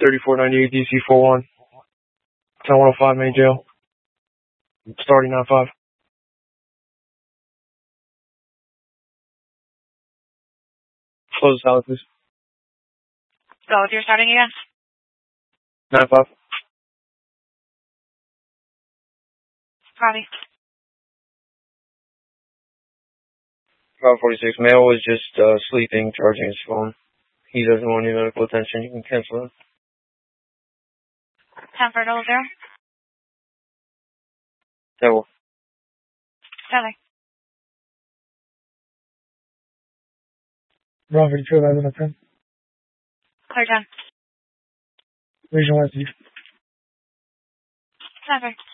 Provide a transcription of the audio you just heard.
3498 DC 41. 10105 Main Jail. Starting 95. Close the salad, please. Go with your starting again. 95. Copy. 546. Male was just sleeping, charging his phone. He doesn't want any medical attention. You can cancel it. 10-4-0-0. Devil. Stellar. Wrong 42, 11, 10. Clear 10. Region West. Never.